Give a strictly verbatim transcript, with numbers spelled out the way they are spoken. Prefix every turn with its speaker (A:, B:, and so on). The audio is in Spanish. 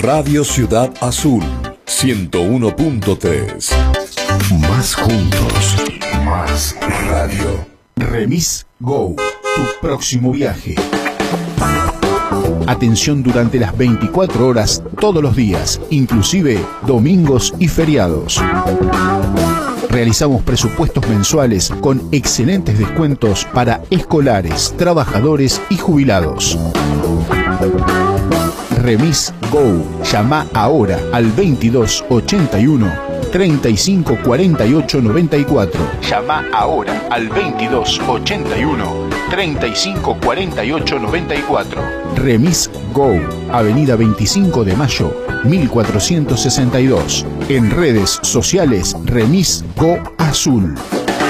A: Radio Ciudad Azul, ciento uno punto tres. Más juntos, más radio.
B: Remis Go, tu próximo viaje. Atención durante las veinticuatro horas, todos los días, inclusive domingos y feriados. Realizamos presupuestos mensuales con excelentes descuentos para escolares, trabajadores y jubilados. Remis Go. Llama ahora al veintidós ochenta y uno, treinta y cinco cuarenta y ocho noventa y cuatro. Llama ahora al veintidós ochenta y uno, treinta y cinco cuarenta y ocho noventa y cuatro. Remis Go. Avenida veinticinco de mayo, mil cuatrocientos sesenta y dos. En redes sociales, Remis Go Azul.